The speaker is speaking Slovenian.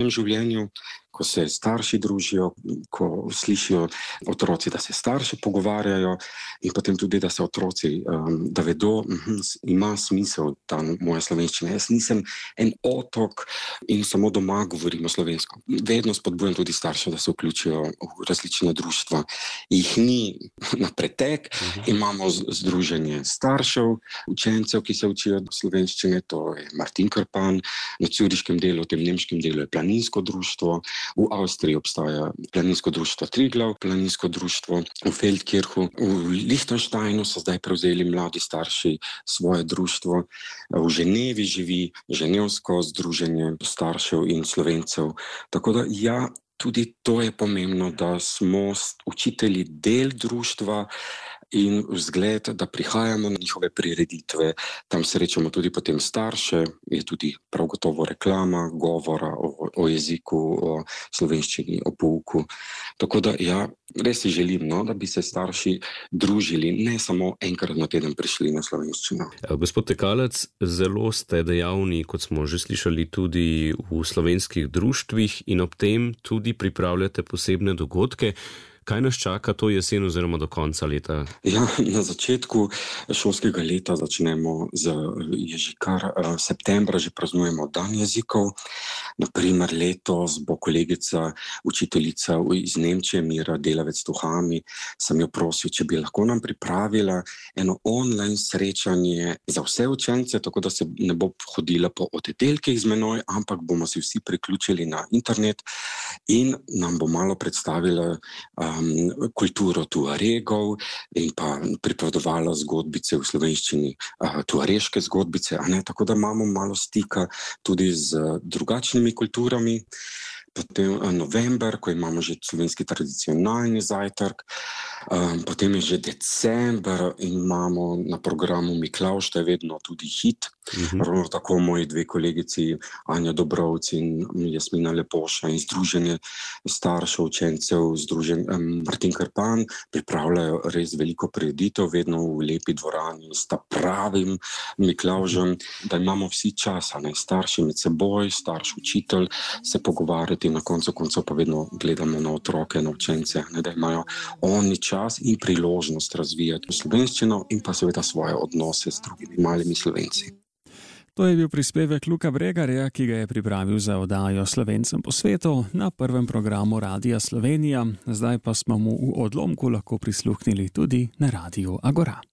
vsakdanjem življenju, ko se starši družijo, ko slišijo otroci, da se starši pogovarjajo in potem tudi, da se otroci, da vedo, ima smisel ta moja slovenščina. Jaz nisem en otok in samo doma govorimo slovensko. Vedno spodbujam tudi starše, da se vključijo v različna društva. Jih ni na pretek, imamo združenje staršev, učencev, ki se učijo slovenščine, to je Martin Krpan, na curiškem delu, v tem nemškem delu je planinsko društvo, v Avstriji obstaja planinsko društvo Triglav, planinsko društvo v Feldkirchu, v Liechtensteinu so zdaj prevzeli mladi starši svoje društvo, v Ženevi živi ženevsko združenje staršev in Slovencev. Tako da ja, tudi to je pomembno, da smo učitelji del društva in vzgled, da prihajamo na njihove prireditve, tam srečamo tudi potem starše, je tudi prav gotovo reklama, govora o jeziku, o slovenščini, o pouku. Tako da ja, res si želim, da bi se starši družili, ne samo enkrat na teden prišli na slovenščino. Gospod Tekalec, zelo ste dejavni, kot smo že slišali, tudi v slovenskih društvih in ob tem tudi pripravljate posebne dogodke. Kaj nas čaka to jesen oziroma do konca leta? Ja, na začetku šolskega leta začnemo je že kar septembra, že praznujemo Dan jezikov. Naprimer letos bo kolegica, učiteljica iz Nemčije, Mira Delavec-Tuhami, sem jo prosil, če bi lahko nam pripravila eno online srečanje za vse učence, tako da se ne bo hodila po oddelkih z menoj, ampak bomo se vsi priključili na internet in nam bo malo predstavila kulturo Tuaregov in pa pripovedovala zgodbice v slovenščini, tuareške zgodbice, tako da imamo malo stika tudi z drugačnimi kulturami. Potem november, ko imamo že slovenski tradicionalni zajtrk, potem je že december in imamo na programu Miklavž, to je vedno tudi hit. Ravno tako moji dve kolegici, Anja Dobrovci in Jasmina Lepoša in združenje staršev, učencev, Martin Krpan, pripravljajo res veliko prireditev, vedno v lepi dvorani s pravim Miklavžem, da imamo vsi čas, starši med seboj, starš, učitelj, se pogovarjati, na koncu koncev pa vedno gledamo na otroke, na učence, da imajo oni čas in priložnost razvijati slovenščino in pa seveda svoje odnose z drugimi malimi Slovenci. To je bil prispevek Luka Bregarja, ki ga je pripravil za oddajo Slovencem po svetu na prvem programu Radia Slovenija. Zdaj pa smo mu v odlomku lahko prisluhnili tudi na Radiu Agora.